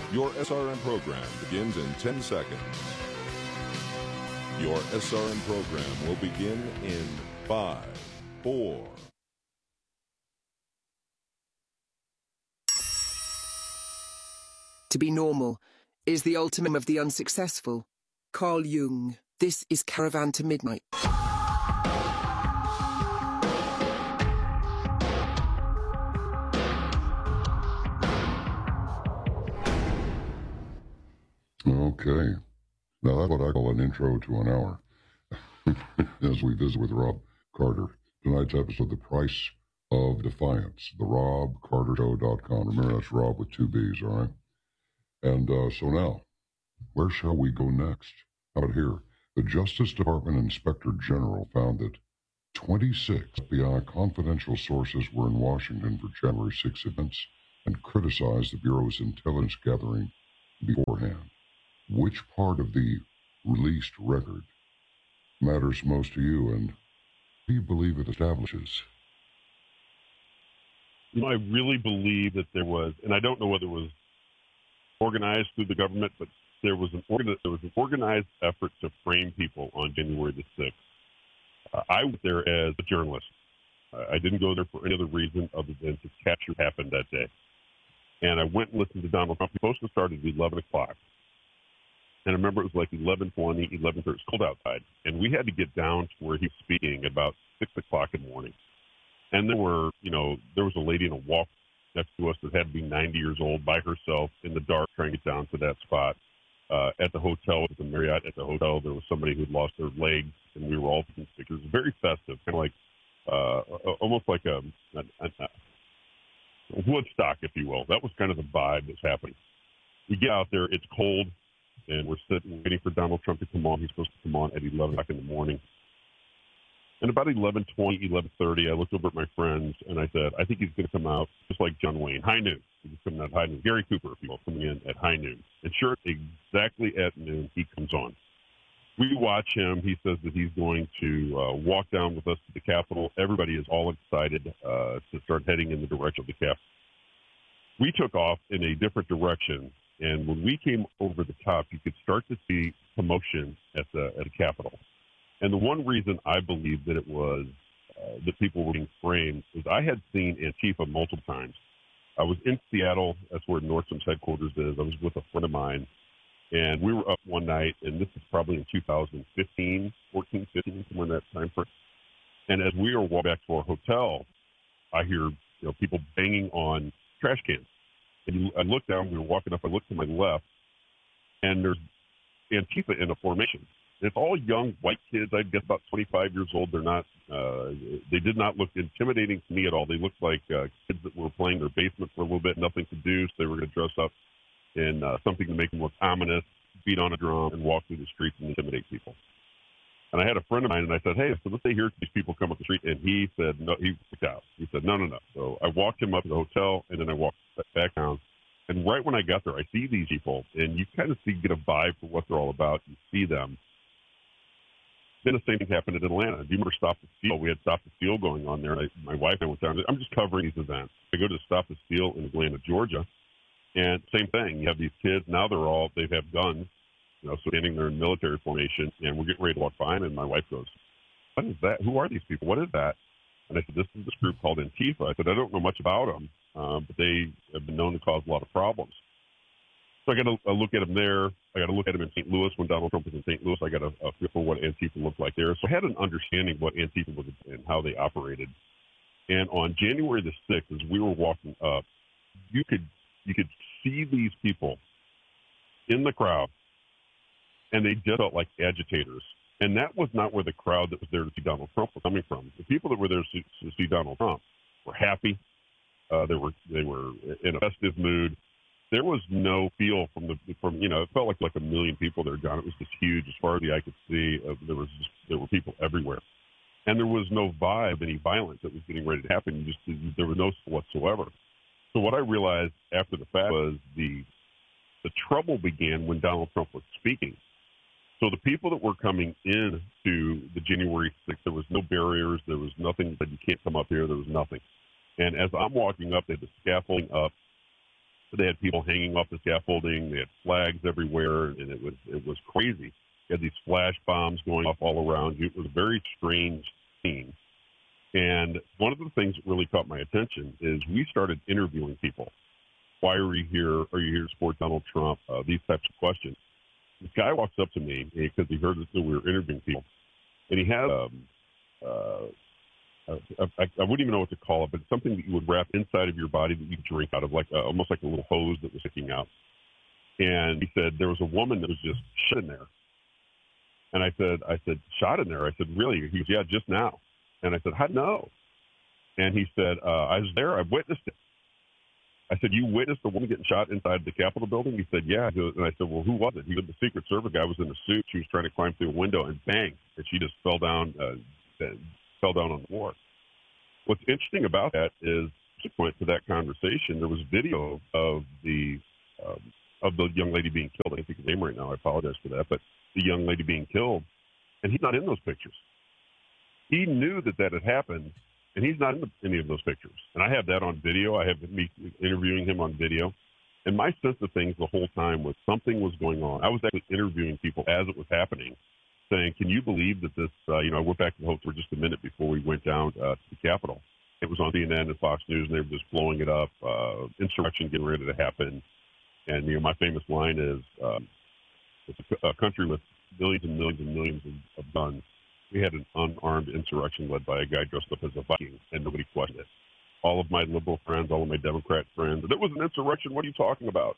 Your SRN program begins in 10 seconds. Your SRN program will begin in 5, 4. To be normal is the ultimate of the unsuccessful. Carl Jung. This is Caravan to Midnight. Okay. Now that's what I call an intro to an hour. As we visit with Rob Carter. Tonight's episode, The Price of Defiance. The RobCarterShow.com. Remember, that's Rob with 2 B's, all right? And so now, where shall we go next? How about here? The Justice Department Inspector General found that 26 FBI confidential sources were in Washington for January 6 events and criticized the Bureau's intelligence gathering beforehand. Which part of the released record matters most to you, and do you believe it establishes? You know, I really believe that there was, and I don't know whether it was organized through the government, but there was an organized effort to frame people on January the 6th. I was there as a journalist. I didn't go there for any other reason other than to capture what happened that day. And I went and listened to Donald Trump. He was supposed to start at 11 o'clock. And I remember it was like 11:20, 11:30. It's cold outside. And we had to get down to where he was speaking about 6 o'clock in the morning. And there was a lady in a walk next to us that had to be 90 years old by herself in the dark trying to get down to that spot. At the hotel, at the Marriott at the hotel, there was somebody who'd lost their legs, and we were all taking pictures. Very festive, kind of like almost like a Woodstock, if you will. That was kind of the vibe that's happening. We get out there, it's cold, and we're sitting waiting for Donald Trump to come on. He's supposed to come on at 11 o'clock in the morning. And about 11:20, 11:30, I looked over at my friends, and I said, I think he's going to come out just like John Wayne, high noon. He's coming out high noon. Gary Cooper, if you will, coming in at high noon. And sure, exactly at noon, he comes on. We watch him. He says that he's going to walk down with us to the Capitol. Everybody is all excited to start heading in the direction of the Capitol. We took off in a different direction, and when we came over the top, you could start to see commotion at the Capitol. And the one reason I believe that it was that people were being framed is I had seen Antifa multiple times. I was in Seattle. That's where Nordstrom's headquarters is. I was with a friend of mine, and we were up one night, and this is probably in 2015, 14, 15, somewhere in that time frame. And as we were walking back to our hotel, I hear people banging on trash cans. And I looked down. We were walking up. I looked to my left, and there's Antifa in a formation. It's all young white kids. I guess about 25 years old. They're not. They did not look intimidating to me at all. They looked like kids that were playing their basement for a little bit, nothing to do. So they were going to dress up in something to make them look ominous, beat on a drum, and walk through the streets and intimidate people. And I had a friend of mine, and I said, "Hey, so let's say here's these people come up the street." And he said, "No." He freaked out. He said, "No." So I walked him up to the hotel, and then I walked back down. And right when I got there, I see these people, and you kind of get a vibe for what they're all about. You see them. Then the same thing happened in Atlanta. Do you remember Stop the Steal? We had Stop the Steal going on there. And my wife and I went down. I'm just covering these events. I go to Stop the Steal in Atlanta, Georgia, and same thing. You have these kids. Now they have guns, so standing there in military formation, and we're getting ready to walk by them, and my wife goes, "What is that? Who are these people? What is that?" And I said, "This is this group called Antifa." I said, "I don't know much about them, but they have been known to cause a lot of problems." So I got to look at them there. I got to look at them in St. Louis when Donald Trump was in St. Louis. I got a feel for what Antifa looked like there. So I had an understanding of what Antifa was and how they operated. And on January the 6th, as we were walking up, you could see these people in the crowd, and they just felt like agitators. And that was not where the crowd that was there to see Donald Trump was coming from. The people that were there to see Donald Trump were happy. They were in a festive mood. There was no feel from it felt like a million people there, John. It was just huge. As far as the eye could see, there were people everywhere. And there was no vibe, any violence that was getting ready to happen. There was no whatsoever. So what I realized after the fact was the trouble began when Donald Trump was speaking. So the people that were coming in to the January 6th, there was no barriers. There was nothing that you can't come up here. There was nothing. And as I'm walking up, they had the scaffolding up. They had people hanging off the scaffolding. They had flags everywhere, and it was crazy. You had these flash bombs going off all around you. It was a very strange scene. And one of the things that really caught my attention is we started interviewing people. Why are you here? Are you here to support Donald Trump? These types of questions. This guy walks up to me because he heard that we were interviewing people, and he had I wouldn't even know what to call it, but it's something that you would wrap inside of your body that you drink out of, like almost like a little hose that was sticking out. And he said there was a woman that was just shot in there. And I said, shot in there? I said, really? He goes, yeah, just now. And I said, how do you know? And he said, I was there. I witnessed it. I said, you witnessed a woman getting shot inside the Capitol building? He said, yeah. And I said, well, who was it? He said, the Secret Service guy was in a suit. She was trying to climb through a window, and bang, and she just fell down on the floor. What's interesting about that is, subsequent to that conversation, there was video of the young lady being killed. I can't think of her name right now. I apologize for that. But the young lady being killed, and he's not in those pictures. He knew that had happened, and he's not in any of those pictures. And I have that on video. I have me interviewing him on video. And my sense of things the whole time was something was going on. I was actually interviewing people as it was happening, saying, can you believe that this, I went back to the hotel for just a minute before we went down to the Capitol. It was on CNN and Fox News, and they were just blowing it up, insurrection getting ready to happen. And, my famous line is, it's a country with millions and millions and millions of guns. We had an unarmed insurrection led by a guy dressed up as a Viking, and nobody questioned it. All of my liberal friends, all of my Democrat friends, it was an insurrection. What are you talking about?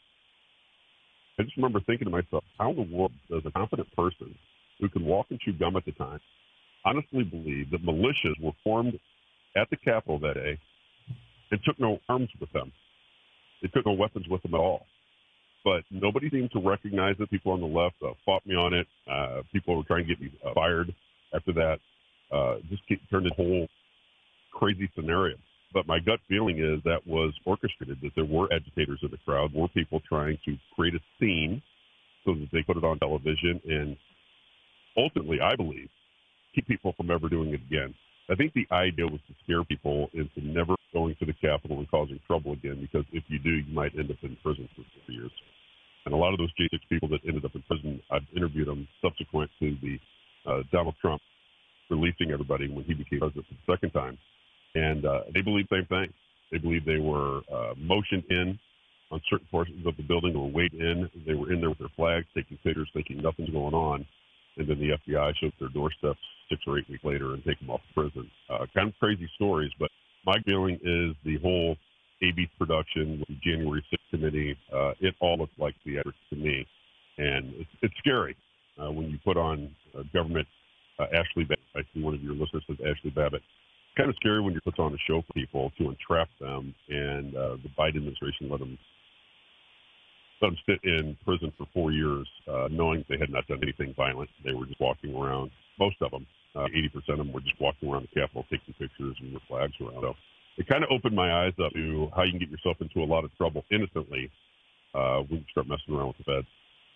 I just remember thinking to myself, how in the world does a competent person who could walk and chew gum at the time honestly believe that militias were formed at the Capitol that day and took no arms with them? They took no weapons with them at all. But nobody seemed to recognize it. People on the left fought me on it. People were trying to get me fired after that. Just turned into a whole crazy scenario. But my gut feeling is that was orchestrated, that there were agitators in the crowd, were people trying to create a scene so that they put it on television and ultimately, I believe, keep people from ever doing it again. I think the idea was to scare people into never going to the Capitol and causing trouble again, because if you do, you might end up in prison for 4 years. And a lot of those J6 people that ended up in prison, I've interviewed them subsequent to the Donald Trump releasing everybody when he became president for the second time. And they believe the same thing. They believe they were motioned in on certain portions of the building. They were weighed in. They were in there with their flags, taking pictures, thinking nothing's going on. And then the FBI showed their doorsteps 6 or 8 weeks later and take them off to prison. Kind of crazy stories, but my feeling is the whole ABC production with the January 6th committee, it all looks like theatrics to me. And it's scary when you put on government Ashley Babbitt. I see one of your listeners says Ashley Babbitt. It's kind of scary when you put on a show for people to entrap them, and the Biden administration let them sit in prison for 4 years, knowing they had not done anything violent. They were just walking around. Most of them, 80% of them, were just walking around the Capitol, taking pictures and their flags around. So it kind of opened my eyes up to how you can get yourself into a lot of trouble innocently when you start messing around with the feds.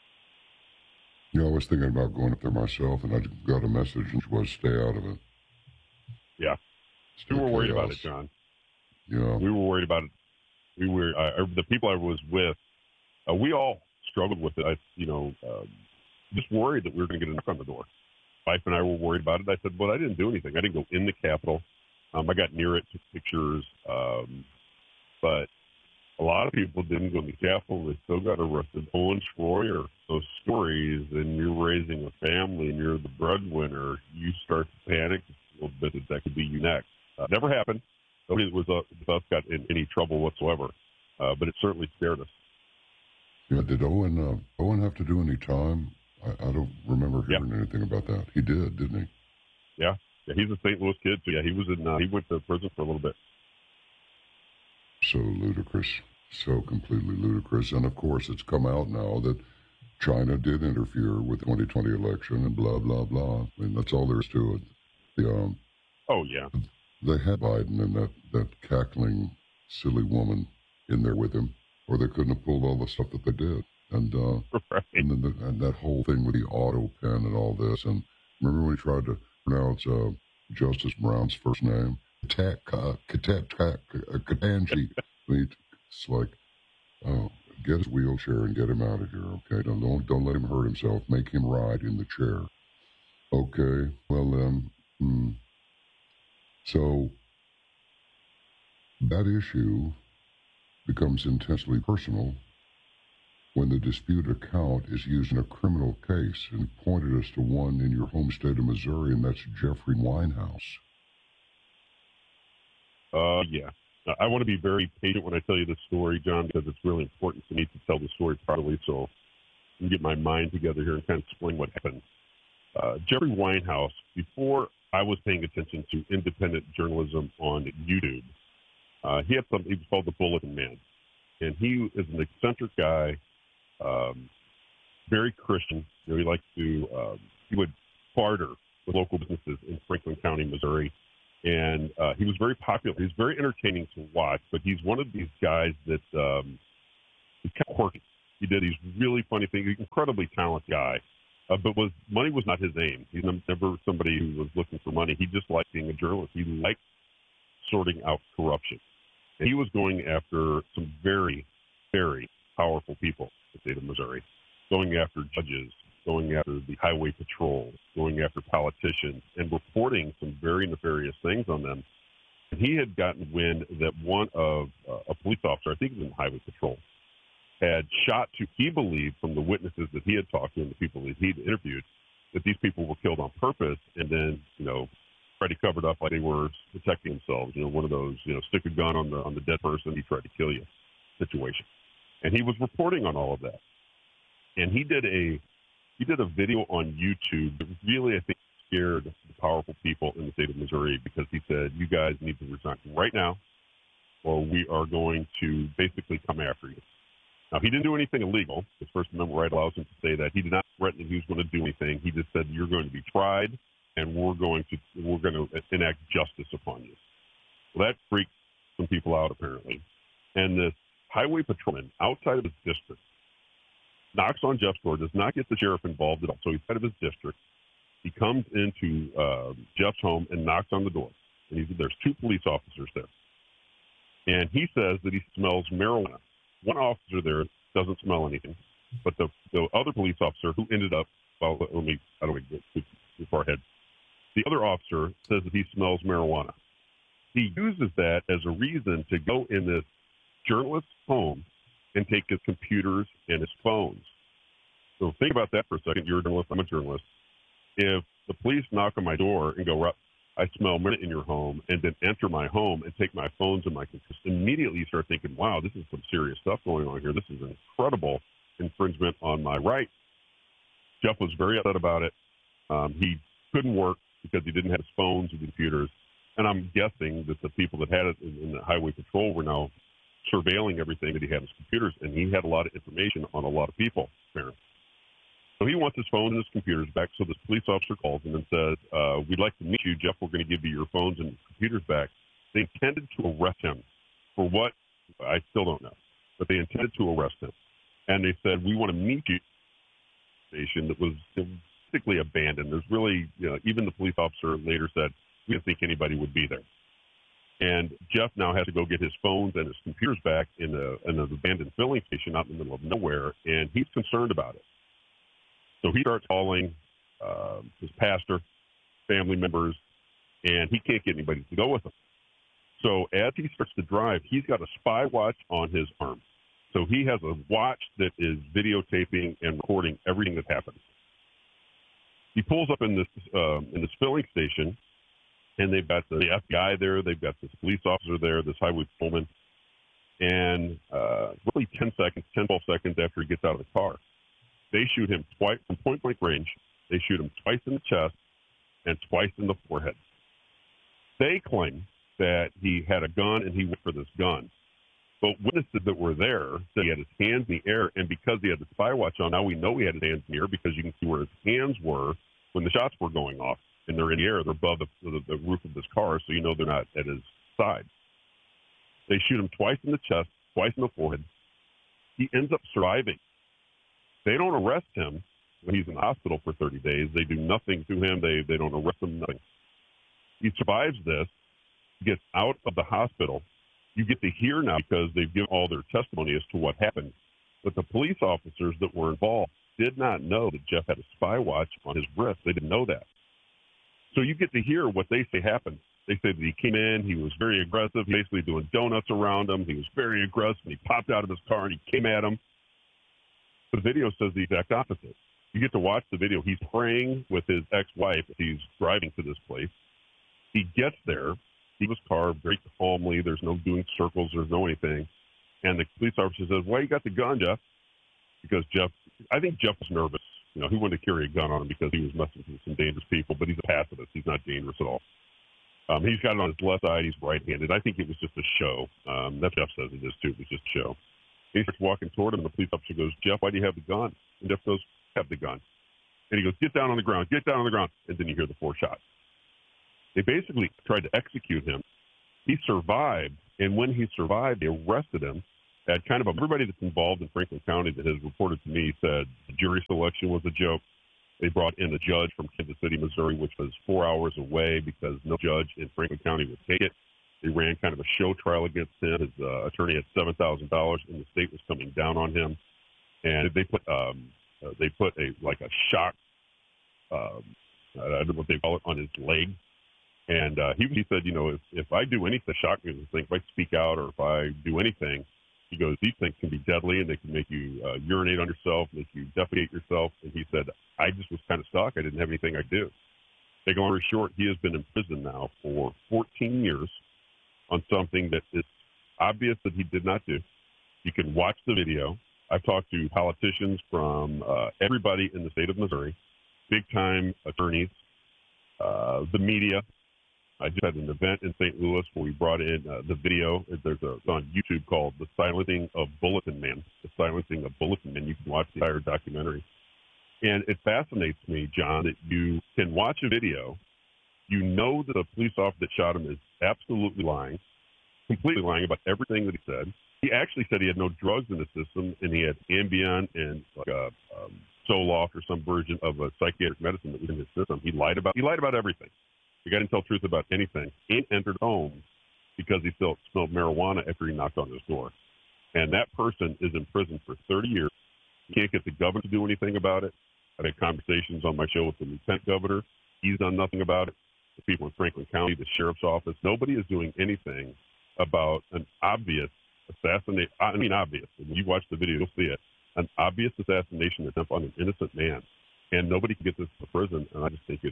I was thinking about going up there myself, and I got a message, which was stay out of it. Yeah. We were worried about it, John. Yeah. We were worried about it. We were the people I was with. We all struggled with it. Just worried that we were going to get a knock on the door. Wife and I were worried about it. I said, "Well, I didn't do anything. I didn't go in the Capitol. I got near it, took pictures, but a lot of people didn't go to the Capitol. They still got arrested. Owen Schroyer, those stories, and you're raising a family, and you're the breadwinner. You start to panic a little bit that could be you next. Never happened. Nobody that was with us got in any trouble whatsoever, but it certainly scared us. Yeah, did Owen have to do any time? I don't remember hearing anything about that. He did, didn't he? Yeah, he's a St. Louis kid, so yeah, he was in. He went to prison for a little bit. So ludicrous, so completely ludicrous, and of course, it's come out now that China did interfere with the 2020 election and blah blah blah. I mean, that's all there is to it. Oh yeah. They had Biden and that cackling, silly woman in there with him, or they couldn't have pulled all the stuff that they did. And right. and then and that whole thing with the auto pen and all this. And remember when he tried to pronounce Justice Brown's first name? Katanji. It's like, oh, Get his wheelchair and get him out of here, okay? Don't let him hurt himself. Make him ride in the chair. Okay, well, so that issue becomes intensely personal when the disputed account is used in a criminal case, and pointed us to one in your home state of Missouri, and that's Jeffrey Winehouse. Yeah. I want to be very patient when I tell you this story, John, because it's really important to me to tell the story properly so I can get my mind together here and kind of explain what happened. Jeffrey Winehouse, before I was paying attention to independent journalism on YouTube, he had something, he was called the Bulletin Man. And he is an eccentric guy, very Christian. He liked to, he would barter with local businesses in Franklin County, Missouri. And he was very popular. He's very entertaining to watch, but he's one of these guys that he's kind of quirky. He did these really funny things. He's an incredibly talented guy, but money was not his aim. He's never somebody who was looking for money. He just liked being a journalist. He liked sorting out corruption. And he was going after some very, very powerful people in the state of Missouri, going after judges, going after the highway patrol, going after politicians, and reporting some very nefarious things on them. And he had gotten wind that one of a police officer, I think it was in highway patrol, had shot to, he believed from the witnesses that he had talked to and the people that he'd interviewed, that these people were killed on purpose and then, tried to cover it up like they were protecting themselves. One of those, stick a gun on the dead person, he tried to kill you situation. And he was reporting on all of that. And he did a video on YouTube that really, I think, scared the powerful people in the state of Missouri, because he said, you guys need to resign right now or we are going to basically come after you. Now, he didn't do anything illegal. His First Amendment right allows him to say that. He did not threaten that he was going to do anything. He just said, you're going to be tried and we're going to enact justice upon you. Well, that freaked some people out, apparently. And this highway patrolman outside of his district knocks on Jeff's door, does not get the sheriff involved at all. So he's out of his district. He comes into Jeff's home and knocks on the door. And there's two police officers there. And he says that he smells marijuana. One officer there doesn't smell anything. But the other police officer who ended up, I don't want to get too far ahead. The other officer says that he smells marijuana. He uses that as a reason to go in this journalist's home and take his computers and his phones. So think about that for a second. You're a journalist, I'm a journalist. If the police knock on my door and go, I smell marijuana in your home, and then enter my home and take my phones and my computers, immediately you start thinking, wow, this is some serious stuff going on here. This is an incredible infringement on my rights. Jeff was very upset about it. He couldn't work because he didn't have his phones and computers. And I'm guessing that the people that had it in the highway patrol were now surveilling everything that he had in his computers, and he had a lot of information on a lot of people, apparently. So he wants his phone and his computers back. So this police officer calls him and says, we'd like to meet you, Jeff. We're going to give you your phones and computers back. They intended to arrest him for what? I still don't know. But they intended to arrest him. And they said, we want to meet you at a station that was basically abandoned. There's really, even the police officer later said, we didn't think anybody would be there. And Jeff now has to go get his phones and his computers back in an abandoned filling station out in the middle of nowhere, and he's concerned about it. So he starts calling his pastor, family members, and he can't get anybody to go with him. So as he starts to drive, he's got a spy watch on his arm. So he has a watch that is videotaping and recording everything that happens. He pulls up in this filling station, and they've got the FBI there. They've got this police officer there, this highway patrolman. And really 12 seconds after he gets out of the car, they shoot him twice from point-blank range. They shoot him twice in the chest and twice in the forehead. They claim that he had a gun and he went for this gun. But witnesses that were there said he had his hands in the air, and because he had the spy watch on, now we know he had his hands in the air because you can see where his hands were when the shots were going off, and they're in the air. They're above the roof of this car, so you know they're not at his side. They shoot him twice in the chest, twice in the forehead. He ends up surviving. They don't arrest him when he's in the hospital for 30 days. They do nothing to him. They don't arrest him, nothing. He survives this, gets out of the hospital. You get to hear now, because they've given all their testimony as to what happened, police officers that were involved did not know that Jeff had a spy watch on his wrist. They didn't know that. So you get to hear what they say happened. They said that he came in, he was very aggressive, basically doing donuts around him. He was very aggressive, and he popped out of his car, and he came at him. The video says the exact opposite. You get to watch the video. He's praying with his ex-wife. He's driving to this place. He gets there. He was car very calmly. There's no doing circles. There's no anything. And the police officer says, "Why you got the gun, Jeff?" Because I think Jeff was nervous. You know, he wanted to carry a gun on him because he was messing with some dangerous people, but he's a pacifist. He's not dangerous at all. He's got it on his left side. He's right-handed. I think it was just a show. That Jeff says it is, too. It was just a show. He starts walking toward him, and the police officer goes, "Jeff, why do you have the gun?" And Jeff goes, "I have the gun." And he goes, "Get down on the ground. Get down on the ground." And then you hear the 4 shots. They basically tried to execute him. He survived, and when he survived, they arrested him. At kind of everybody that's involved in Franklin County that has reported to me said the jury selection was a joke. They brought in a judge from Kansas City, Missouri, which was 4 hours away because no judge in Franklin County would take it. They ran kind of a show trial against him. His attorney had $7,000, and the state was coming down on him. And they put a shock, I don't know what they call it, on his leg. And he said, you know, if I do anything, shock me, if I speak out or if I do anything, he goes, these things can be deadly and they can make you urinate on yourself, make you defecate yourself. And he said, I just was kind of stuck. I didn't have anything I could do. Take a long story short, he has been in prison now for 14 years on something that is obvious that he did not do. You can watch the video. I've talked to politicians from everybody in the state of Missouri, big-time attorneys, the media. I just had an event in St. Louis where we brought in the video. It's on YouTube called The Silencing of Bulletin Man. The Silencing of Bulletin Man. You can watch the entire documentary. And it fascinates me, John, that you can watch a video. You know that the police officer that shot him is absolutely lying, completely lying about everything that he said. He actually said he had no drugs in the system, and he had Ambien and like a Zoloft or some version of a psychiatric medicine that was in his system. He lied about everything. He didn't tell the truth about anything. He entered home because he still smelled marijuana after he knocked on his door. And that person is in prison for 30 years. You can't get the governor to do anything about it. I've had conversations on my show with the lieutenant governor. He's done nothing about it. The people in Franklin County, the sheriff's office, nobody is doing anything about an obvious assassination. I mean, obvious. When you watch the video, you'll see it. An obvious assassination attempt on an innocent man. And nobody can get this to prison. And I just think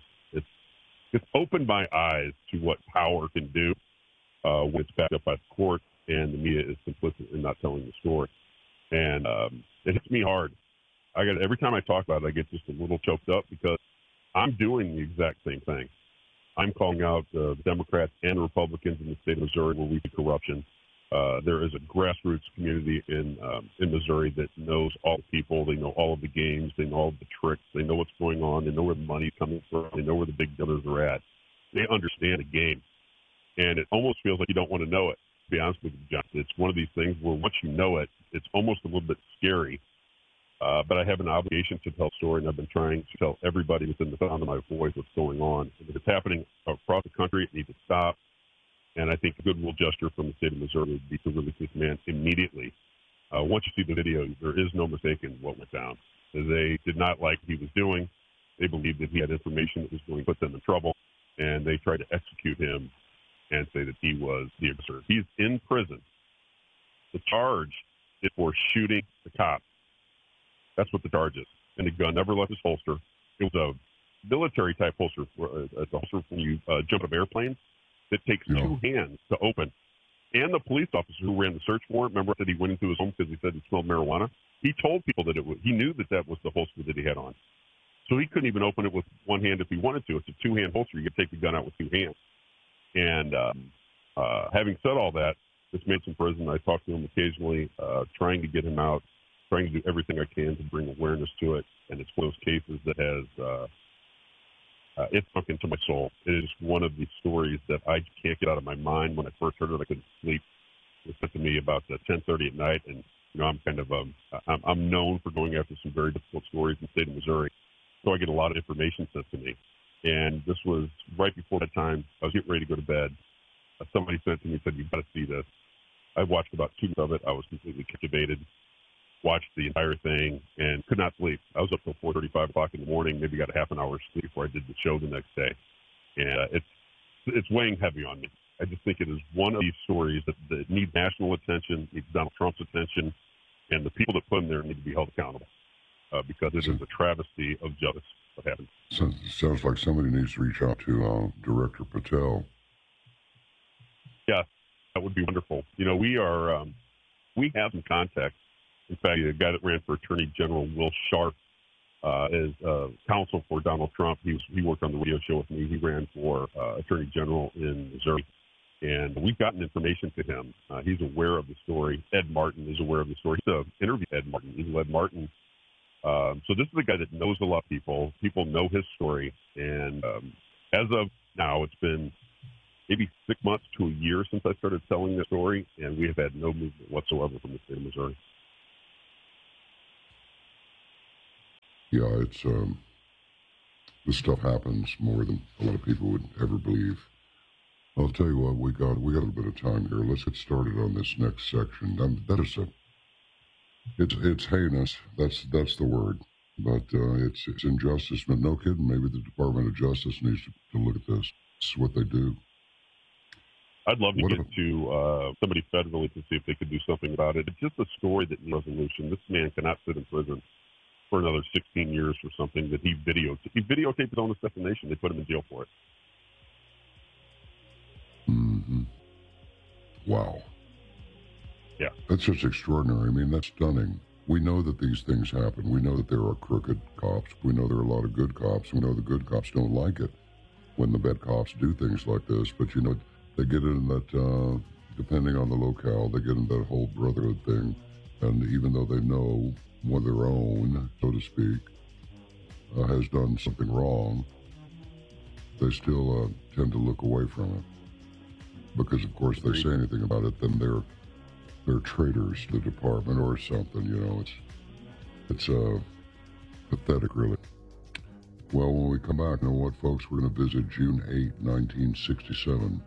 it's opened my eyes to what power can do when it's backed up by the court and the media is complicit in not telling the story. And it hits me hard. Every time I talk about it, I get just a little choked up because I'm doing the exact same thing. I'm calling out the Democrats and Republicans in the state of Missouri where we see corruption. There is a grassroots community in Missouri that knows all the people. They know all of the games. They know all of the tricks. They know what's going on. They know where the money's coming from. They know where the big dollars are at. They understand the game. And it almost feels like you don't want to know it, to be honest with you, John. It's one of these things where once you know it, it's almost a little bit scary. But I have an obligation to tell a story, and I've been trying to tell everybody within the sound of my voice what's going on. If it's happening across the country, it needs to stop. And I think a goodwill gesture from the state of Missouri would be to release this man immediately. Once you see the video, there is no mistaking what went down. They did not like what he was doing. They believed that he had information that was going to put them in trouble, and they tried to execute him and say that he was the aggressor. He's in prison. The charge is for shooting the cop. That's what the charge is. And the gun never left his holster. It was a military-type holster. It's a holster when you jump out of airplanes. It takes 2 hands to open. And the police officer who ran the search warrant, remember that he went into his home because he said he smelled marijuana? He told people that he knew that was the holster that he had on. So he couldn't even open it with one hand if he wanted to. It's a 2-hand holster. You could take the gun out with 2 hands. And having said all that, this man's in prison. I talk to him occasionally, trying to get him out, trying to do everything I can to bring awareness to it. And it's one of those cases that has it's sunk into my soul. It is one of the stories that I can't get out of my mind. When I first heard it, I couldn't sleep. It was sent to me about 10:30 at night, and you know I'm kind of I'm known for going after some very difficult stories in the state of Missouri, so I get a lot of information sent to me. And this was right before that time. I was getting ready to go to bed. Somebody sent to me and said, "You've got to see this." I watched about 2 minutes of it. I was completely captivated. watched the entire thing and could not sleep. I was up till 4:30, 5 o'clock in the morning, maybe got a half an hour of sleep before I did the show the next day. And it's weighing heavy on me. I just think it is one of these stories that needs national attention, needs Donald Trump's attention, and the people that put him there need to be held accountable because it is a travesty of justice what happened. So, sounds like somebody needs to reach out to Director Patel. Yeah, that would be wonderful. You know, we have some contacts. In fact, the guy that ran for Attorney General, Will Sharp, is counsel for Donald Trump. He worked on the radio show with me. He ran for Attorney General in Missouri. And we've gotten information to him. He's aware of the story. Ed Martin is aware of the story. He's interviewed Ed Martin. He's Ed Martin. So this is a guy that knows a lot of people. People know his story. And as of now, it's been maybe 6 months to a year since I started telling the story, and we have had no movement whatsoever from the state of Missouri. Yeah, it's this stuff happens more than a lot of people would ever believe. I'll tell you what, we got a little bit of time here. Let's get started on this next section. That is it's heinous. That's the word. But it's injustice. But no kidding. Maybe the Department of Justice needs to look at this. This is what they do. I'd love to get to somebody federally to see if they could do something about it. It's just a story that needs resolution. This man cannot sit in prison for another 16 years for something that he videotaped. He videotaped his own assassination. They put him in jail for it. Mm-hmm. Wow. Yeah. That's just extraordinary. I mean, that's stunning. We know that these things happen. We know that there are crooked cops. We know there are a lot of good cops. We know the good cops don't like it when the bad cops do things like this. But, you know, they get in that, depending on the locale, they get in that whole brotherhood thing. And even though they know one of their own, so to speak, has done something wrong, they still tend to look away from it. Because, of course, they say anything about it, then they're traitors to the department or something, you know. It's pathetic, really. Well, when we come back, you know what, folks? We're going to visit June 8, 1967.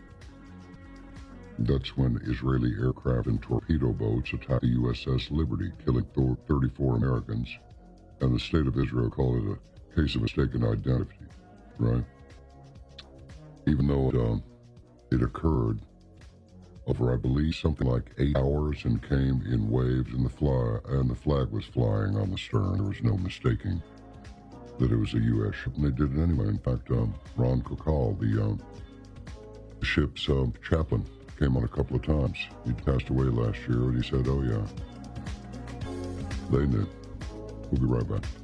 That's when Israeli aircraft and torpedo boats attacked the USS Liberty, killing 34 Americans. And the state of Israel called it a case of mistaken identity, right? Even though it occurred over, I believe, something like 8 hours and came in waves, and the flag was flying on the stern. There was no mistaking that it was a U.S. ship, and they did it anyway. In fact, Ron Kokal, the ship's chaplain, came on a couple of times. He passed away last year, and he said, oh, yeah, they knew. We'll be right back.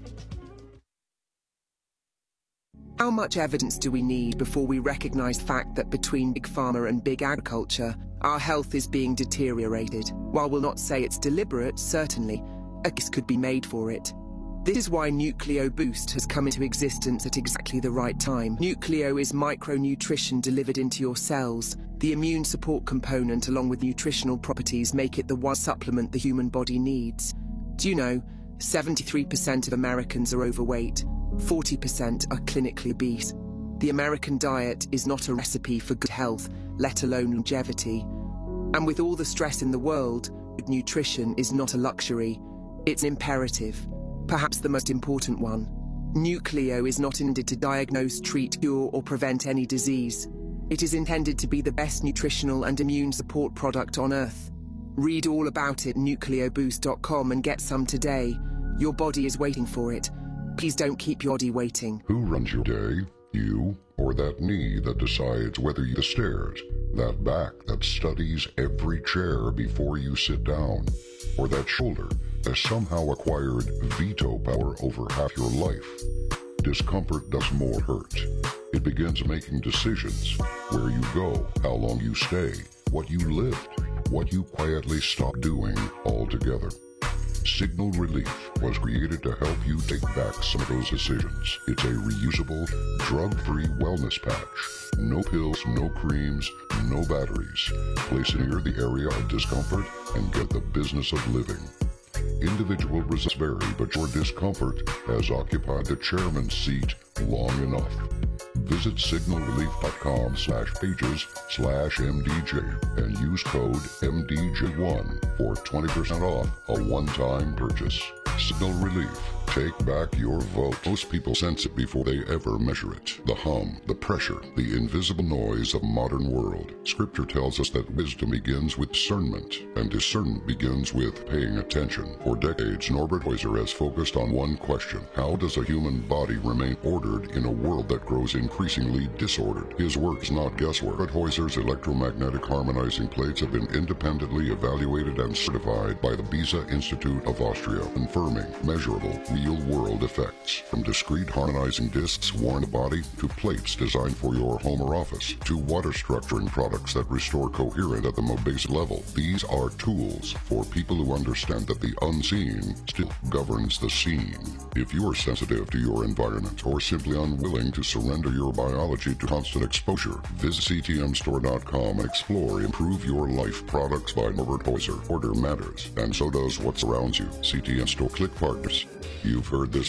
How much evidence do we need before we recognize the fact that between Big Pharma and Big Agriculture, our health is being deteriorated? While we'll not say it's deliberate, certainly, a case could be made for it. This is why Nucleo Boost has come into existence at exactly the right time. Nucleo is micronutrition delivered into your cells. The immune support component, along with nutritional properties, make it the one supplement the human body needs. Do you know, 73% of Americans are overweight. 40% are clinically obese. The American diet is not a recipe for good health, let alone longevity. And with all the stress in the world, good nutrition is not a luxury. It's an imperative, perhaps the most important one. Nucleo is not intended to diagnose, treat, cure, or prevent any disease. It is intended to be the best nutritional and immune support product on Earth. Read all about it at nucleoboost.com and get some today. Your body is waiting for it. Please don't keep your body waiting. Who runs your day? You or that knee that decides whether you the stairs? That back that studies every chair before you sit down? Or that shoulder that somehow acquired veto power over half your life? Discomfort does more hurt. It begins making decisions. Where you go, how long you stay, what you lift, what you quietly stop doing altogether. Signal Relief was created to help you take back some of those decisions. It's a reusable, drug-free wellness patch. No pills, no creams, no batteries. Place it near the area of discomfort and get the business of living. Individual results vary, but your discomfort has occupied the chairman's seat long enough. Visit signalrelief.com/pages/MDJ and use code MDJ1 for 20% off a one-time purchase. Signal Relief. Take back your vote. Most people sense it before they ever measure it. The hum, the pressure, the invisible noise of modern world. Scripture tells us that wisdom begins with discernment, and discernment begins with paying attention. For decades, Norbert Heuser has focused on one question: how does a human body remain ordered in a world that grows increasingly disordered? His work is not guesswork. Norbert Heuser's electromagnetic harmonizing plates have been independently evaluated and certified by the Beza Institute of Austria, confirming measurable, real-world effects. From discrete harmonizing discs worn in the body, to plates designed for your home or office, to water structuring products that restore coherence at the most basic level. These are tools for people who understand that the unseen still governs the seen. If you are sensitive to your environment or simply unwilling to surrender your biology to constant exposure, visit ctmstore.com and explore Improve Your Life products by Norbert Heuser. Order matters, and so does what surrounds you. CTM Store. Click Partners. You've heard this